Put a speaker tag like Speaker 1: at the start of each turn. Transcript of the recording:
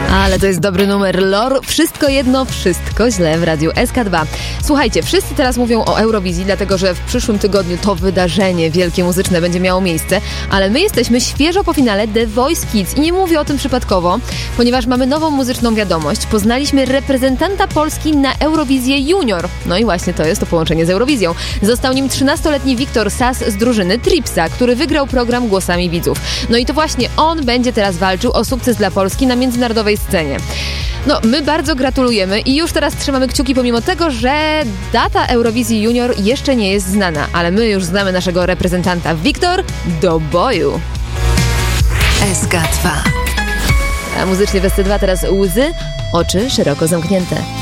Speaker 1: Ale to jest dobry numer. Lor, wszystko jedno, wszystko źle w Radiu SK2. Słuchajcie, wszyscy teraz mówią o Eurowizji, dlatego że w przyszłym tygodniu to wydarzenie wielkie muzyczne będzie miało miejsce, ale my jesteśmy świeżo po finale The Voice Kids i nie mówię o tym przypadkowo, ponieważ mamy nową muzyczną wiadomość. Poznaliśmy reprezentanta Polski na Eurowizję Junior. No i właśnie to jest to połączenie z Eurowizją. Został nim 13-letni Wiktor Sas z drużyny Tripsa, który wygrał program Głosami Widzów. No i to właśnie on będzie teraz walczył o sukces dla Polski na międzynarodowej scenie. No, my bardzo gratulujemy i już teraz trzymamy kciuki, pomimo tego, że data Eurowizji Junior jeszcze nie jest znana, ale my już znamy naszego reprezentanta. Wiktor, do boju!
Speaker 2: SK2.
Speaker 1: A muzycznie w SC2 teraz łzy, oczy szeroko zamknięte.